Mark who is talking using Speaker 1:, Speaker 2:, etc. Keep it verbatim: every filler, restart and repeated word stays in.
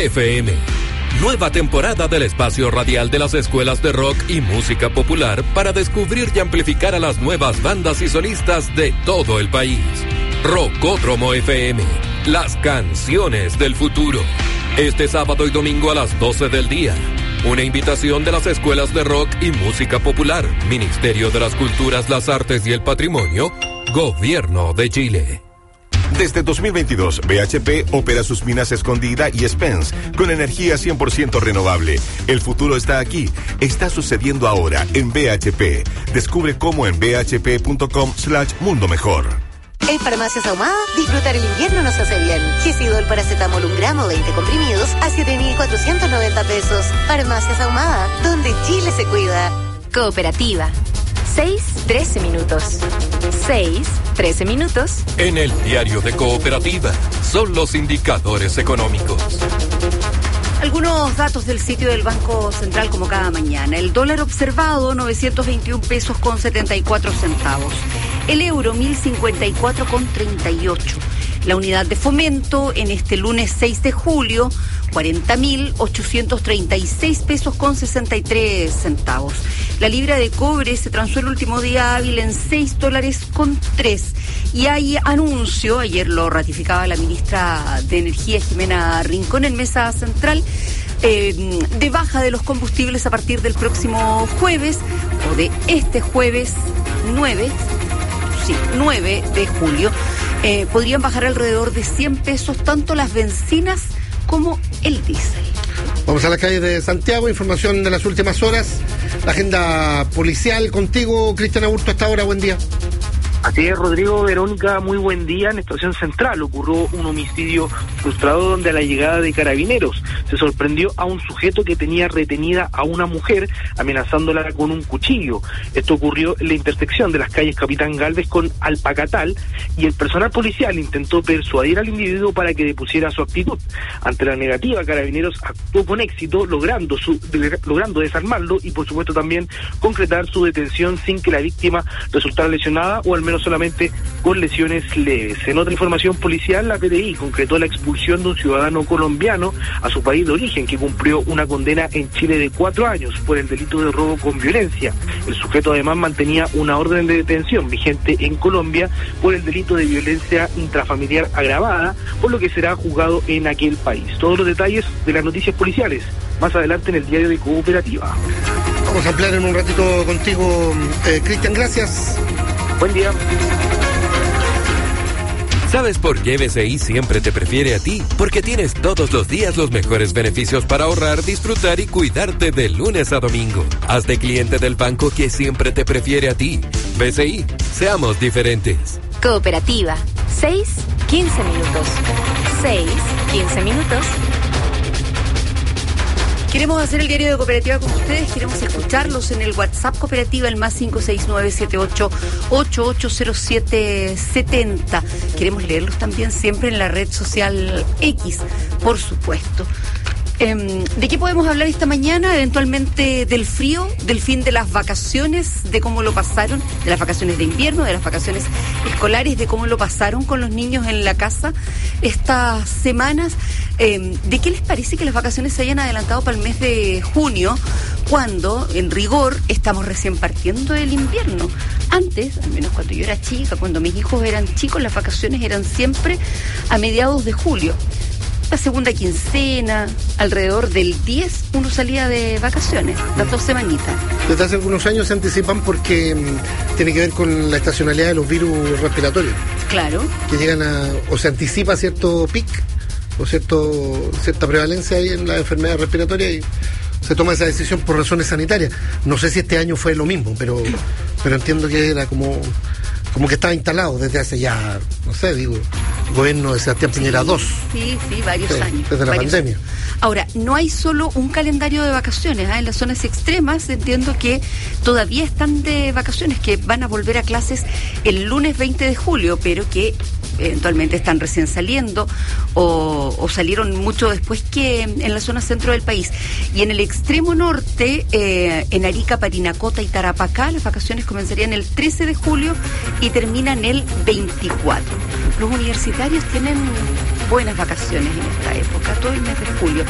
Speaker 1: F M. Nueva temporada del espacio radial de las escuelas de rock y música popular para descubrir y amplificar a las nuevas bandas y solistas de todo el país. Rockódromo F M, las canciones del futuro. Este sábado y domingo a las doce del día. Una invitación de las escuelas de rock y música popular, Ministerio de las Culturas, las Artes y el Patrimonio, Gobierno de Chile.
Speaker 2: Desde dos mil veintidós, B H P opera sus minas Escondida y Spence con energía cien por ciento renovable. El futuro está aquí. Está sucediendo ahora en B H P. Descubre cómo en bhp.com slash mundo mejor.
Speaker 3: En Farmacias Ahumada, disfrutar el invierno nos hace bien. Gesidol paracetamol un gramo, veinte comprimidos a siete mil cuatrocientos noventa pesos. Farmacias Ahumada, donde Chile se cuida.
Speaker 4: Cooperativa. seis, trece minutos. seis, trece minutos.
Speaker 1: En el diario de Cooperativa, son los indicadores económicos.
Speaker 5: Algunos datos del sitio del Banco Central como cada mañana. El dólar observado, novecientos veintiún pesos con setenta y cuatro centavos. El euro, mil cincuenta y cuatro con treinta y ocho. La unidad de fomento en este lunes seis de julio, cuarenta mil ochocientos treinta y seis pesos con sesenta y tres centavos. La libra de cobre se transó el último día hábil en seis dólares con tres. Y hay anuncio, ayer lo ratificaba la ministra de Energía Jimena Rincón en Mesa Central, eh, de baja de los combustibles a partir del próximo jueves, o de este jueves nueve, sí, nueve de julio. Eh, podrían bajar alrededor de cien pesos tanto las bencinas como el diésel.
Speaker 6: Vamos a la calle de Santiago, información de las últimas horas, la agenda policial contigo, Cristian Aburto, hasta ahora, buen día.
Speaker 7: Así es, Rodrigo, Verónica, muy buen día. En Estación Central ocurrió un homicidio frustrado donde a la llegada de carabineros se sorprendió a un sujeto que tenía retenida a una mujer amenazándola con un cuchillo. Esto ocurrió en la intersección de las calles Capitán Galvez con Alpacatal y el personal policial intentó persuadir al individuo para que depusiera su actitud. Ante la negativa, carabineros actuó con éxito logrando, su, logrando desarmarlo y por supuesto también concretar su detención sin que la víctima resultara lesionada o al menos solamente con lesiones leves. En otra información policial, la P D I concretó la expulsión de un ciudadano colombiano a su país de origen que cumplió una condena en Chile de cuatro años por el delito de robo con violencia. El sujeto además mantenía una orden de detención vigente en Colombia por el delito de violencia intrafamiliar agravada, por lo que será juzgado en aquel país. Todos los detalles de las noticias policiales más adelante en el diario de Cooperativa.
Speaker 6: Vamos a ampliar en un ratito contigo, eh, Cristian, gracias.
Speaker 7: Buen día.
Speaker 1: ¿Sabes por qué B C I siempre te prefiere a ti? Porque tienes todos los días los mejores beneficios para ahorrar, disfrutar y cuidarte de lunes a domingo. Hazte cliente del banco que siempre te prefiere a ti. B C I, seamos diferentes.
Speaker 4: Cooperativa. seis, quince minutos. seis, quince minutos.
Speaker 5: Queremos hacer el diario de Cooperativa con ustedes, queremos escucharlos en el WhatsApp Cooperativa, el más cinco seis nueve siete ocho ocho ocho cero siete siete cero. Queremos leerlos también siempre en la red social X, por supuesto. ¿De qué podemos hablar esta mañana? Eventualmente del frío, del fin de las vacaciones, de cómo lo pasaron, de las vacaciones de invierno, de las vacaciones escolares, de cómo lo pasaron con los niños en la casa estas semanas. ¿De qué les parece que las vacaciones se hayan adelantado para el mes de junio, cuando, en rigor, estamos recién partiendo del invierno? Antes, al menos cuando yo era chica, cuando mis hijos eran chicos, las vacaciones eran siempre a mediados de julio. La segunda quincena, alrededor del diez, uno salía de vacaciones, las dos semanitas.
Speaker 6: Desde hace algunos años se anticipan porque um, tiene que ver con la estacionalidad de los virus respiratorios.
Speaker 5: Claro.
Speaker 6: Que llegan a, o se anticipa cierto pic, o cierto cierta prevalencia ahí en la enfermedad respiratoria y se toma esa decisión por razones sanitarias. No sé si este año fue lo mismo, pero, pero entiendo que era como... como que estaba instalado desde hace ya, no sé, digo, gobierno de Sebastián Piñera dos.
Speaker 5: Sí, sí, varios sí, años.
Speaker 6: Desde la
Speaker 5: varios
Speaker 6: pandemia.
Speaker 5: Años. Ahora, no hay solo un calendario de vacaciones, ¿eh? En las zonas extremas entiendo que todavía están de vacaciones, que van a volver a clases el lunes veinte de julio, pero que eventualmente están recién saliendo o, o salieron mucho después que en la zona centro del país. Y en el extremo norte, eh, en Arica, Parinacota y Tarapacá, las vacaciones comenzarían el trece de julio y terminan el veinticuatro. Los universitarios tienen buenas vacaciones en esta época, todo el mes de julio.